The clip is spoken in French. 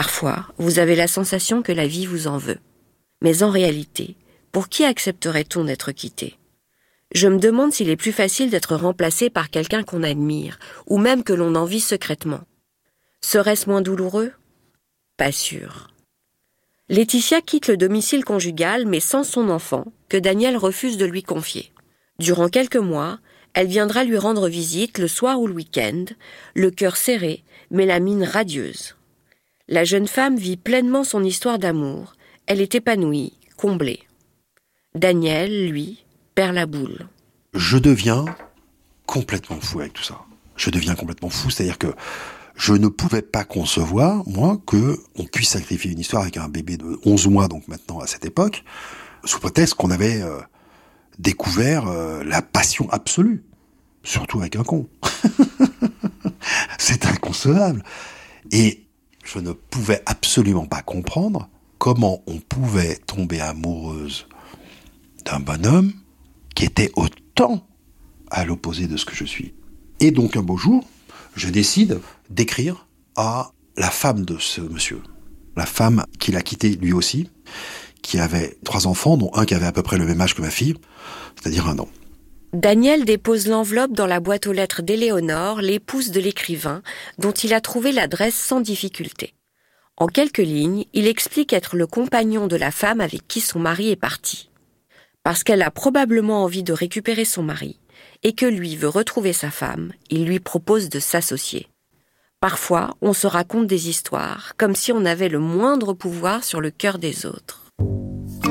Parfois, vous avez la sensation que la vie vous en veut. Mais en réalité, pour qui accepterait-on d'être quitté ? Je me demande s'il est plus facile d'être remplacé par quelqu'un qu'on admire, ou même que l'on envie secrètement. Serait-ce moins douloureux ? Pas sûr. Laetitia quitte le domicile conjugal, mais sans son enfant, que Daniel refuse de lui confier. Durant quelques mois, elle viendra lui rendre visite le soir ou le week-end, le cœur serré, mais la mine radieuse. La jeune femme vit pleinement son histoire d'amour. Elle est épanouie, comblée. Daniel, lui, perd la boule. Je deviens complètement fou avec tout ça. Je deviens complètement fou, c'est-à-dire que je ne pouvais pas concevoir, moi, qu'on puisse sacrifier une histoire avec un bébé de 11 mois, donc maintenant à cette époque, sous prétexte qu'on avait découvert la passion absolue. Surtout avec un con. C'est inconcevable. Et je ne pouvais absolument pas comprendre comment on pouvait tomber amoureuse d'un bonhomme qui était autant à l'opposé de ce que je suis. Et donc un beau jour, je décide d'écrire à la femme de ce monsieur. La femme qu'il a quittée lui aussi, qui avait 3 enfants, dont un qui avait à peu près le même âge que ma fille, c'est-à-dire 1 an. Daniel dépose l'enveloppe dans la boîte aux lettres d'Éléonore, l'épouse de l'écrivain, dont il a trouvé l'adresse sans difficulté. En quelques lignes, il explique être le compagnon de la femme avec qui son mari est parti. Parce qu'elle a probablement envie de récupérer son mari, et que lui veut retrouver sa femme, il lui propose de s'associer. Parfois, on se raconte des histoires, comme si on avait le moindre pouvoir sur le cœur des autres.